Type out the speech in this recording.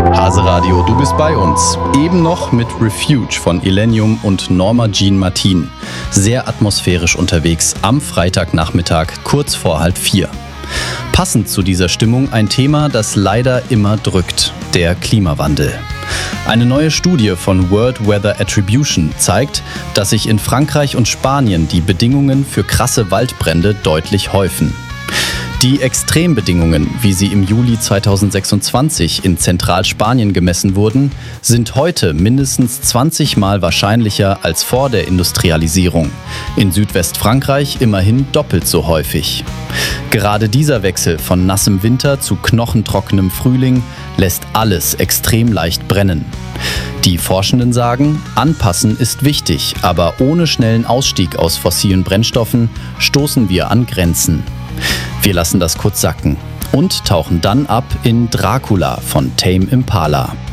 Hase Radio, du bist bei uns. Eben noch mit Refuge von Illenium und Norma Jean Martin. Sehr atmosphärisch unterwegs am Freitagnachmittag, kurz vor 3:30. Passend zu dieser Stimmung ein Thema, das leider immer drückt: der Klimawandel. Eine neue Studie von World Weather Attribution zeigt, dass sich in Frankreich und Spanien die Bedingungen für krasse Waldbrände deutlich häufen. Die Extrembedingungen, wie sie im Juli 2026 in Zentralspanien gemessen wurden, sind heute mindestens 20 Mal wahrscheinlicher als vor der Industrialisierung. In Südwestfrankreich immerhin doppelt so häufig. Gerade dieser Wechsel von nassem Winter zu knochentrockenem Frühling lässt alles extrem leicht brennen. Die Forschenden sagen, anpassen ist wichtig, aber ohne schnellen Ausstieg aus fossilen Brennstoffen stoßen wir an Grenzen. Wir lassen das kurz sacken und tauchen dann ab in Dracula von Tame Impala.